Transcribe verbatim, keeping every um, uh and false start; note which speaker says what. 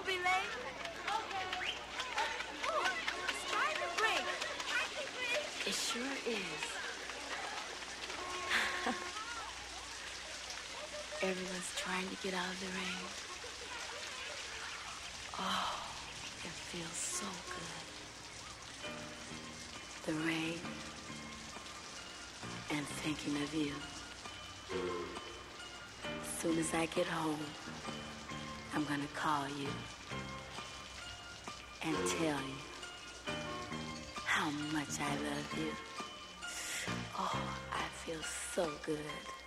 Speaker 1: Don't be late. Okay. Oh, it's time to break. It sure is. Everyone's trying to get out of the rain. Oh, it feels so good. The rain and thinking of you. As soon as I get home, I'm gonna call you and tell you how much I love you. Oh, I feel so good.